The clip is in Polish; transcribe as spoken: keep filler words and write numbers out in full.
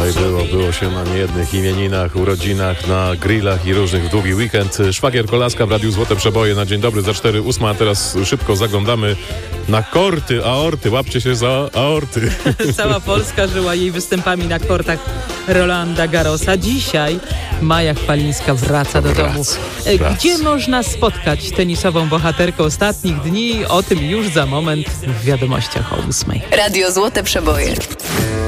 Wczoraj było, było się na niejednych imieninach, urodzinach, na grillach i różnych w długi weekend. Szwagier Kolaska w Radiu Złote Przeboje na dzień dobry za cztery ósma, a teraz szybko zaglądamy na korty, aorty. Łapcie się za aorty. Cała Polska żyła jej występami na kortach Rolanda Garrosa. Dzisiaj Maja Chwalińska wraca do domu. wraca. Gdzie można spotkać tenisową bohaterkę ostatnich dni? O tym już za moment w wiadomościach o ósmej. Radio Złote Przeboje.